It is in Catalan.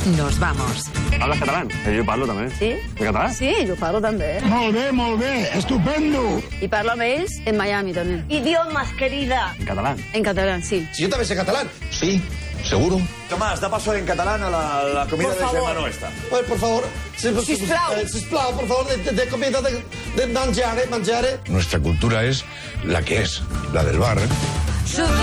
nos vamos. Hablas catalán? Jo parlo, també. Sí? En català? Sí, jo parlo també. Molt bé, estupendo. I parlo amb ells en Miami, també. Idiomas, querida. En català. En català, sí. Si yo también sé catalán. Sí, seguro. Tomás, da paso en catalán a la comida de germano esta. Pues, por favor, sisplau, por favor, de comida, de mangiare. Nuestra cultura es la que es, la del bar.